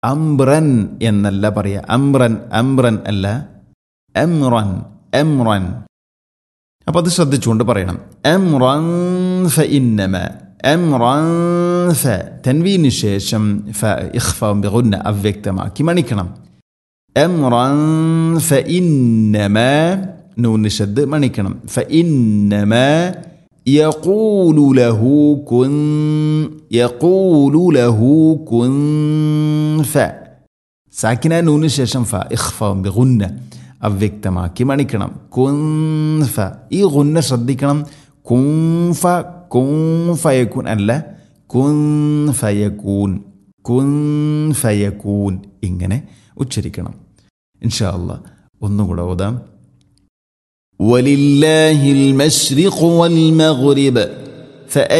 അംറൻ എന്നല്ല പറയുക. അംറൻ അംറൻ അല്ല, അംറൻ അംറൻ. അപ്പോൾ അത് ശ്രദ്ധിച്ചുകൊണ്ട് പറയണം. അംറൻ ഫഇന്നമ, അംറൻ ഫ, തൻവീന് ശേഷം ഫ ഇഖ്ഫാ ബിഗുന്ന, അവ്യക്തമാക്കി മണിക്കണം. അംറൻ ഫഇന്നമ, നൂന് ശദ് മണിക്കണം. ഫഇന്നമ യഖൂലു ലഹു കുൻ, യഖൂലു ലഹു കുൻ ഫ, സാക്കിന നൂന് ശേഷം ഫ ഇഖ്ഫാ ബിഗുന്ന, അവ്യക്തമാക്കി മണിക്കണം. കുൻ ഫ, ഈ ഗുന്ന ശ്രദ്ധിക്കണം. കുൻ ഫ, കുൻ ഫയകൂൻ അല്ല, കുൻ ഫയകൂൻ, കുൻ ഫയകൂൻ, ഇങ്ങനെ ഉച്ചരിക്കണം. ഇൻഷാ അല്ലാഹ് ഒന്നുകൂടെ ഓതാം. വലില്ലാഹിൽ മശ്രിഖു വൽ മഗ്രിബ്